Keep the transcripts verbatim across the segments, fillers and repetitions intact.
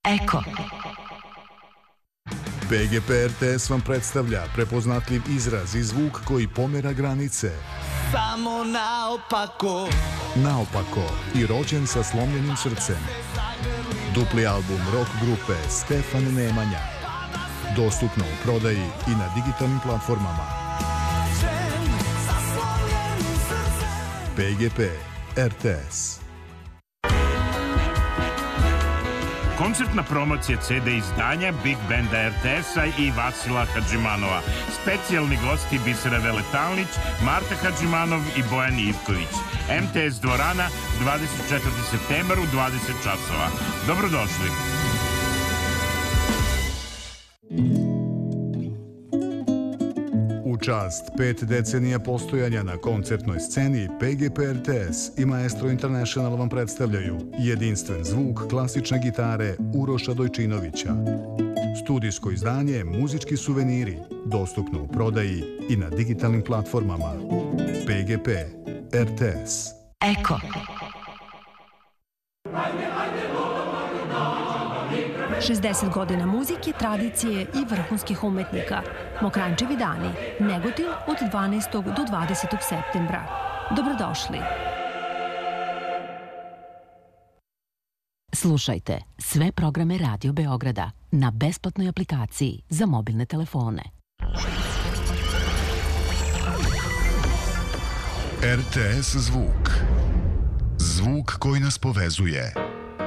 Eko. P G P R T S vam predstavlja prepoznatljiv izraz i zvuk koji pomera granice. Samo naopako. Naopako i rođen sa slomljenim srcem. Dupli album rock grupe Stefan Nemanja. Dostupno u prodaji i na digitalnim platformama. P G P R T S. Koncertna promocija C D izdanja Big Banda R T S-a i Vasila Hadžimanova. Specijalni gosti Bisera Veletalnić, Marta Hadžimanov i Bojan Ivković. M T S dvorana, dvadeset četvrti septembar u dvadeset časova. Dobrodošli. U čast pet decenija postojanja na koncertnoj sceni, P G P R T S i Maestro International vam predstavljaju jedinstven zvuk klasične gitare Uroša Dojčinovića. Studijsko izdanje Muzički suveniri, dostupno u prodaji i na digitalnim platformama. P G P R T S. Eko. šezdeset godina muzike, tradicije i vrhunskih umetnika. Mokrančevi dani. Negotin od dvanaestog do dvadesetog septembra. Dobrodošli. Slušajte sve programe Radio Beograda na besplatnoj aplikaciji za mobilne telefone. R T S zvuk. Zvuk koji nas povezuje.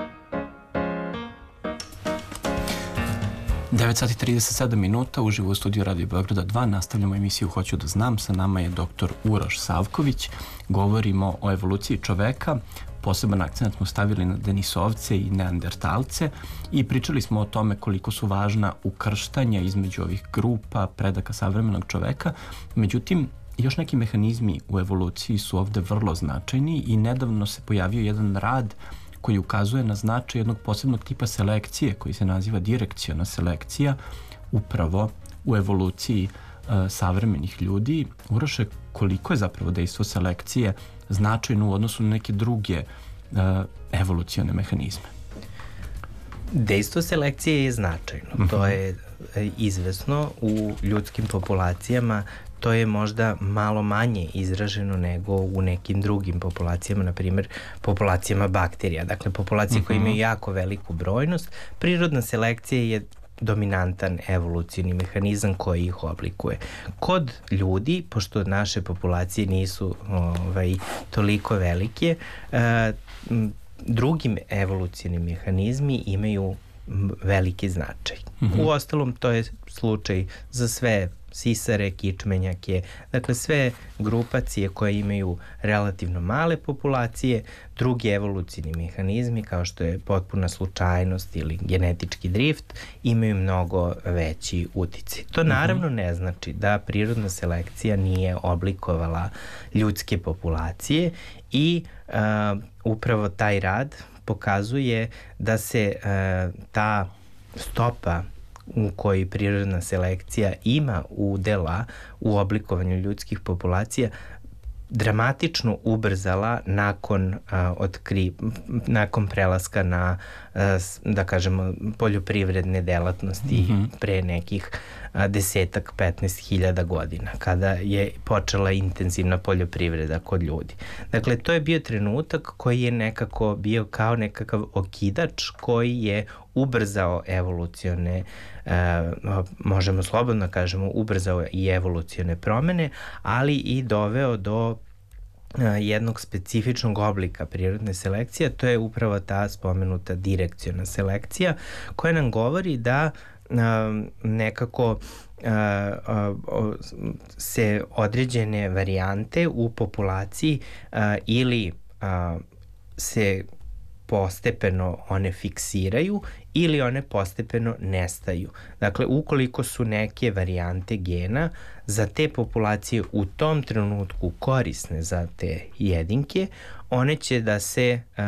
devet sati trideset sedam minuta, uživo u studiju Radio Beograda dva, nastavljamo emisiju Hoću da znam, sa nama je doktor Uroš Savković, govorimo o evoluciji čoveka, poseban akcent smo stavili na Denisovce i Neandertalce i pričali smo o tome koliko su važna ukrštanja između ovih grupa, predaka savremenog čoveka, međutim, još neki mehanizmi u evoluciji su ovde vrlo značajni i nedavno se pojavio jedan rad koji ukazuje na značaj jednog posebnog tipa selekcije koji se naziva direkciona selekcija upravo u evoluciji uh, savremenih ljudi. Uroše, koliko je zapravo dejstvo selekcije značajno u odnosu na neke druge uh, evolucione mehanizme? Dejstvo selekcije je značajno. Uh-huh. To je izvesno u ljudskim populacijama. To je možda malo manje izraženo nego u nekim drugim populacijama, na primjer populacijama bakterija. Dakle, populacije uh-huh. koje imaju jako veliku brojnost. Prirodna selekcija je dominantan evolucijni mehanizam koji ih oblikuje. Kod ljudi, pošto naše populacije nisu ovaj, toliko velike, eh, drugim evolucijni mehanizmi imaju veliki značaj. Uh-huh. U ostalom, to je slučaj za sve sisare, kičmenjake, dakle sve grupacije koje imaju relativno male populacije, drugi evolucijni mehanizmi kao što je potpuna slučajnost ili genetički drift imaju mnogo veći uticaj. To naravno ne znači da prirodna selekcija nije oblikovala ljudske populacije i uh, upravo taj rad pokazuje da se uh, ta stopa u kojoj prirodna selekcija ima udela u oblikovanju ljudskih populacija dramatično ubrzala nakon uh, otkri, nakon prelaska na uh, da kažemo poljoprivredne delatnosti mm-hmm. pre nekih uh, desetak, petnaest hiljada godina kada je počela intenzivna poljoprivreda kod ljudi. Dakle, to je bio trenutak koji je nekako bio kao nekakav okidač koji je ubrzao evolucione, uh, možemo slobodno kažemo, ubrzao i evolucione promene, ali i doveo do uh, jednog specifičnog oblika prirodne selekcije, to je upravo ta spomenuta direkciona selekcija, koja nam govori da uh, nekako uh, uh, se određene varijante u populaciji uh, ili uh, se postepeno one fiksiraju ili one postepeno nestaju. Dakle, ukoliko su neke varijante gena za te populacije u tom trenutku korisne za te jedinke, one će da se, uh,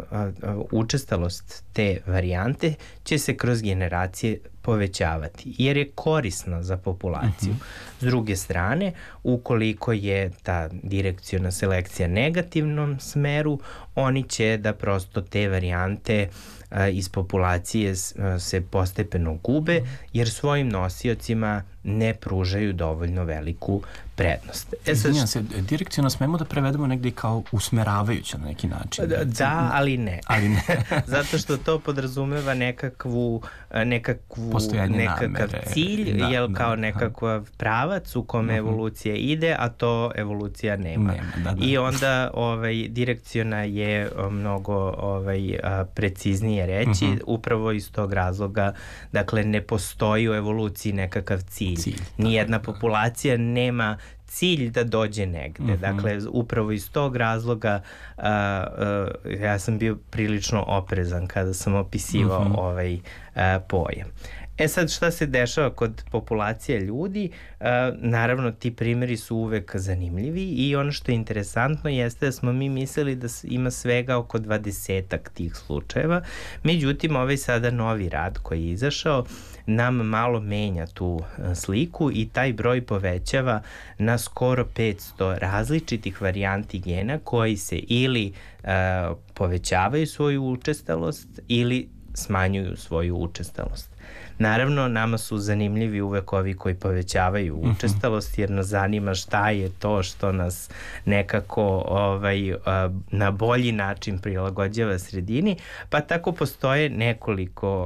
uh, učestalost te varijante će se kroz generacije povećavati, jer je korisna za populaciju. Uh-huh. S druge strane, ukoliko je ta direkciona selekcija negativnom smeru, oni će da prosto te varijante iz populacije se postepeno gube, jer svojim nosiocima ne pružaju dovoljno veliku prednost. E, sad, Izvinjam se, direkcijno smemo da prevedemo negdje kao usmeravajuće na neki način. Da, da ali ne. Ali ne. Zato što to podrazumeva nekakvu, nekakvu nekakav namere. cilj, da, jel, da, kao da, nekakav pravac u kome uh-huh. evolucija ide, a to evolucija nema. nema da, da. I onda ovaj, direkcijona je mnogo ovaj, preciznije reći, uh-huh. upravo iz tog razloga, dakle, ne postoji u evoluciji nekakav cilj. cilj Nijedna da, populacija da. nema cilj da dođe negde. Uh-huh. Dakle, upravo iz tog razloga uh, uh, ja sam bio prilično oprezan kada sam opisivao uh-huh. ovaj uh, pojam. E sad, šta se dešava kod populacije ljudi? Uh, naravno, ti primjeri su uvek zanimljivi i ono što je interesantno jeste da smo mi mislili da ima svega oko dvadesetak tih slučajeva. Međutim, ovaj sada novi rad koji je izašao nam malo menja tu sliku i taj broj povećava na skoro petsto različitih varijanti gena koji se ili uh, povećavaju svoju učestalost ili smanjuju svoju učestalost. Naravno, nama su zanimljivi uvek ovi koji povećavaju učestalost, jer nas zanima šta je to što nas nekako ovaj, na bolji način prilagođava sredini, pa tako postoje nekoliko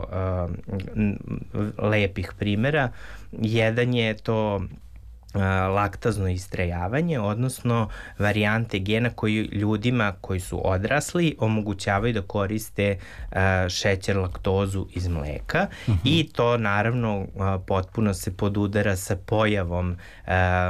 uh, lepih primjera. Jedan je to laktazno istrajavanje, odnosno varijante gena koji ljudima koji su odrasli omogućavaju da koriste uh, šećer, laktozu iz mleka uh-huh. i to naravno uh, potpuno se podudara sa pojavom uh,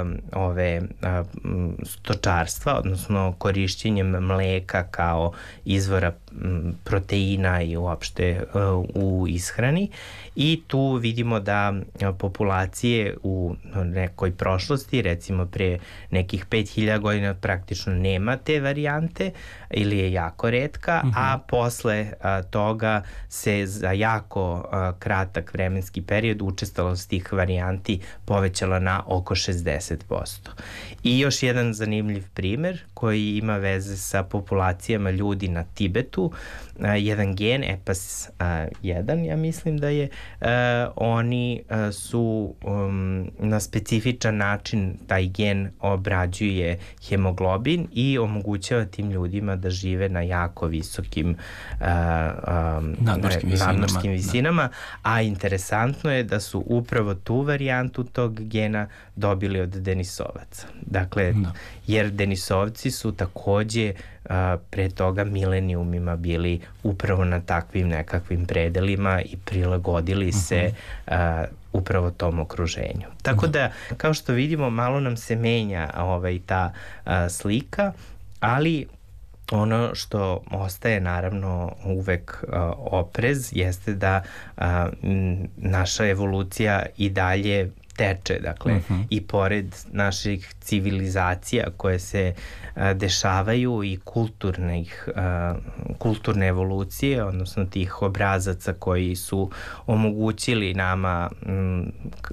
ove uh, stočarstva, odnosno korišćenjem mleka kao izvora um, proteina i uopšte uh, u ishrani, i tu vidimo da uh, populacije u nekoj prošlosti, recimo pre nekih pet hiljada godina praktično nema te varijante ili je jako retka, uh-huh. a posle a, toga se za jako a, kratak vremenski period učestalost tih varijanti povećala na oko šezdeset posto. I još jedan zanimljiv primer koji ima veze sa populacijama ljudi na Tibetu, a, jedan gen E P A S jedan, ja mislim da je, a, oni a, su um, na specifičan način taj gen obrađuje hemoglobin i omogućava tim ljudima da žive na jako visokim uh, um, nadmorskim visinama, nadmorskim visinama da. A interesantno je da su upravo tu varijantu tog gena dobili od Denisovaca. Dakle, da. Jer Denisovci su takođe uh, pre toga milenijumima bili upravo na takvim nekakvim predelima i prilagodili uh-huh. se uh, upravo tom okruženju. Tako da, kao što vidimo, malo nam se menja ovaj, ta a, slika, ali ono što ostaje naravno uvek a, oprez jeste da a, m, naša evolucija i dalje teče, dakle, uh-huh. i pored naših civilizacija koje se a, dešavaju i kulturnih, a, kulturne evolucije, odnosno tih obrazaca koji su omogućili nama m, k,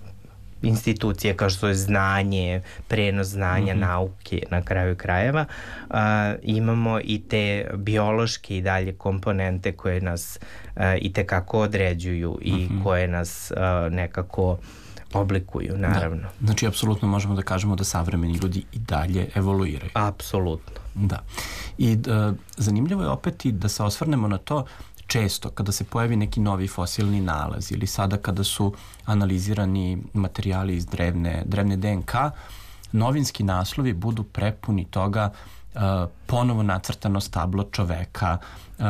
institucije kao što je znanje, prenos znanja, mm-hmm. nauke na kraju krajeva, a, imamo i te biološke i dalje komponente koje nas a, i tekako određuju i mm-hmm. koje nas a, nekako oblikuju, naravno. Da. Znači, apsolutno možemo da kažemo da savremeni ljudi i dalje evoluiraju. Apsolutno. Da. I da, zanimljivo je opet i da se osvrnemo na to često kada se pojavi neki novi fosilni nalaz ili sada kada su analizirani materijali iz drevne, drevne D N K, novinski naslovi budu prepuni toga uh, ponovo nacrtano stablo čoveka, uh,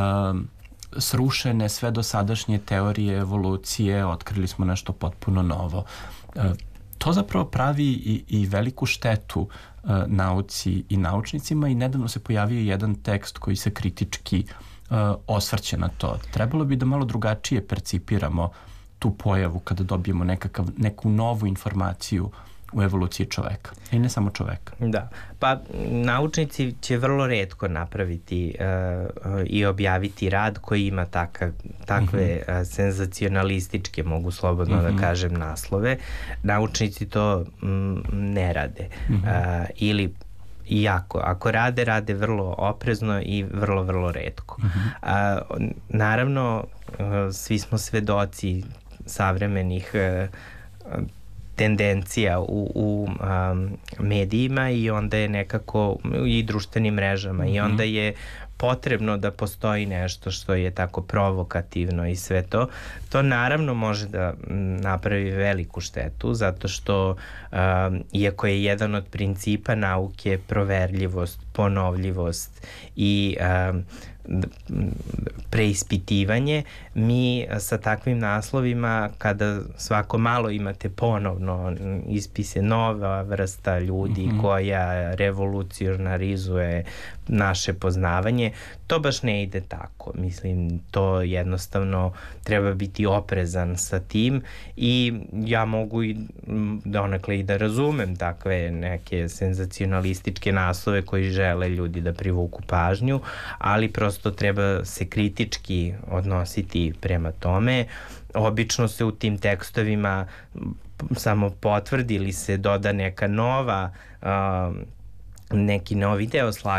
srušene sve dosadašnje teorije evolucije, otkrili smo nešto potpuno novo. Uh, to zapravo pravi i, i veliku štetu uh, nauci i naučnicima i nedavno se pojavio jedan tekst koji se kritički Uh, osvrće na to. Trebalo bi da malo drugačije percipiramo tu pojavu kada dobijemo nekakav, neku novu informaciju u evoluciji čoveka. I ne samo čoveka. Da. Pa naučnici će vrlo retko napraviti uh, i objaviti rad koji ima taka, takve uh-huh. uh, senzacionalističke, mogu slobodno uh-huh. da kažem, naslove. Naučnici to mm, ne rade. Uh-huh. Uh, ili jako. Ako rade, rade vrlo oprezno i vrlo, vrlo retko. Uh-huh. A, naravno, svi smo svedoci savremenih tendencija u, u um, medijima i onda je nekako i društvenim mrežama mm-hmm. i onda je potrebno da postoji nešto što je tako provokativno i sve to. To naravno može da napravi veliku štetu zato što um, iako je jedan od principa nauke proverljivost, ponovljivost i um, preispitivanje, mi sa takvim naslovima kada svako malo imate ponovno ispise nova vrsta ljudi mm-hmm. koja revolucionarizuje naše poznavanje, to baš ne ide tako. Mislim, to jednostavno treba biti oprezan sa tim i ja mogu i donekle i da razumem takve neke senzacionalističke naslove koji žele ljudi da privuku pažnju, ali prosto treba se kritički odnositi prema tome. Obično se u tim tekstovima samo potvrdi ili se doda neka nova uh, neki novi deo slaganja